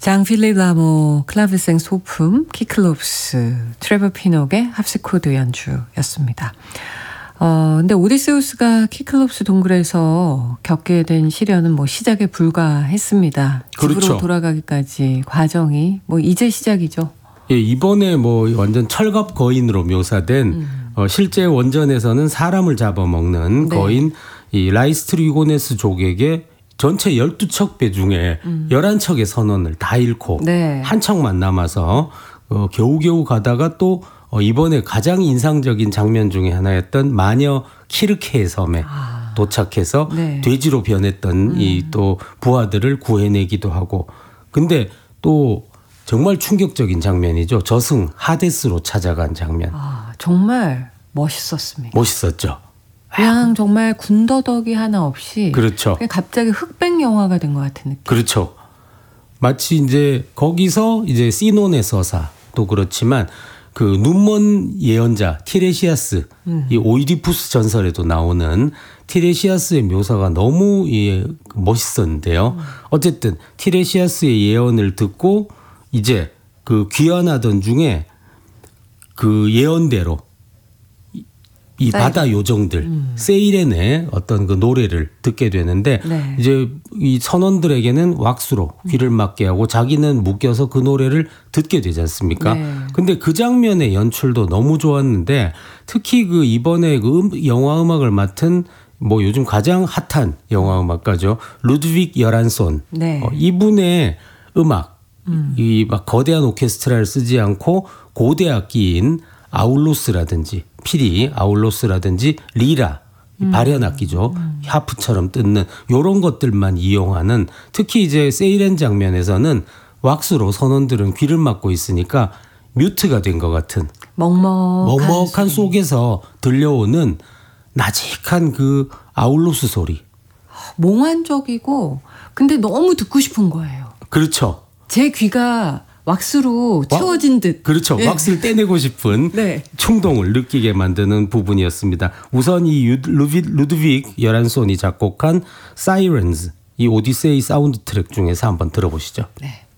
장-필립 라모 클라베생 소품 키클롭스 트레버 피녹의 합스코드 연주였습니다. 근데 오디세우스가 키클롭스 동굴에서 겪게 된 시련은 뭐 시작에 불과했습니다. 그렇죠. 집으로 돌아가기까지 과정이 뭐 이제 시작이죠. 예, 이번에 뭐 완전 철갑 거인으로 묘사된 실제 원전에서는 사람을 잡아먹는 네. 거인 이 라이스트리고네스 족에게 전체 12척 배 중에 11척의 선원을 다 잃고 네. 한 척만 남아서 겨우겨우 가다가 또 이번에 가장 인상적인 장면 중에 하나였던 마녀 키르케의 섬에 도착해서 네. 돼지로 변했던 이 또 부하들을 구해내기도 하고 근데 또 정말 충격적인 장면이죠. 저승 하데스로 찾아간 장면. 정말 멋있었습니다. 멋있었죠. 그냥 정말 군더더기 하나 없이 그렇죠. 그냥 갑자기 흑백 영화가 된 것 같은 느낌. 그렇죠. 마치 이제 거기서 이제 시논의 서사도 그렇지만 그 눈먼 예언자 티레시아스 이 오이디푸스 전설에도 나오는 티레시아스의 묘사가 너무 멋있었는데요. 어쨌든 티레시아스의 예언을 듣고 이제 그 귀환하던 중에 그 예언대로 이 바다 요정들 세이렌의 어떤 그 노래를 듣게 되는데 네. 이제 이 선원들에게는 왁스로 귀를 막게 하고 자기는 묶여서 그 노래를 듣게 되지 않습니까? 네. 근데 그 장면의 연출도 너무 좋았는데 특히 그 이번에 그 영화 음악을 맡은 뭐 요즘 가장 핫한 영화 음악가죠. 루드빅 여란손. 네. 이분의 음악 이 막 거대한 오케스트라를 쓰지 않고 고대 악기인 아울로스라든지 피리 아울로스라든지 리라 발현 악기죠. 하프처럼 뜯는 이런 것들만 이용하는 특히 이제 세이렌 장면에서는 왁스로 선원들은 귀를 막고 있으니까 뮤트가 된 것 같은 먹먹한 속에서 들려오는 나직한 그 아울로스 소리. 몽환적이고 근데 너무 듣고 싶은 거예요. 그렇죠. 제 귀가 왁스로 채워진 듯. 그렇죠. 네. 왁스를 떼내고 싶은 네. 충동을 느끼게 만드는 부분이었습니다. 우선 이 루드빅 여란손이 작곡한 사이렌즈 이 오디세이 사운드 트랙 중에서 한번 들어보시죠. 네.